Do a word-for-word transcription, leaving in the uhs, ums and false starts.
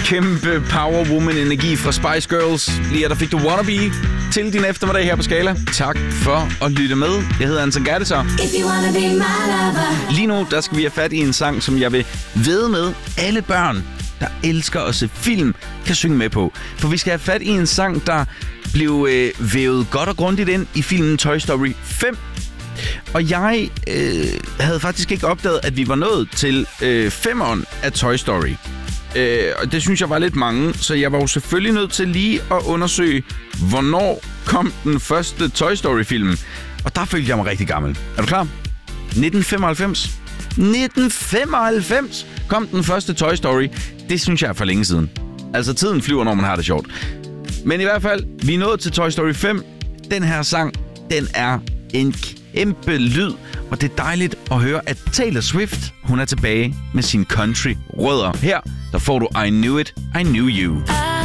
Kæmpe power woman energi fra Spice Girls. Lige der fik du Wannabe til din eftermiddag her på Skala. Tak for at lytte med. Jeg hedder Anton Gerdeser. Lige nu der skal vi have fat i en sang, som jeg vil vædde med alle børn, der elsker at se film, kan synge med på. For vi skal have fat i en sang, der blev øh, vævet godt og grundigt ind i filmen Toy Story fem. Og jeg øh, havde faktisk ikke opdaget, at vi var nået til øh, femeren af Toy Story. Øh, og det synes jeg var lidt mange, så jeg var jo selvfølgelig nødt til lige at undersøge, hvornår kom den første Toy Story-film. Og der følte jeg mig rigtig gammel. Er du klar? nitten femoghalvfems. nitten femoghalvfems kom den første Toy Story. Det synes jeg er for længe siden. Altså, tiden flyver, når man har det sjovt. Men i hvert fald, vi er nået til Toy Story fem. Den her sang, den er en kæmpe lyd. Og det er dejligt at høre, at Taylor Swift, hun er tilbage med sin country-rødder. Her, der får du I Knew It, I Knew You.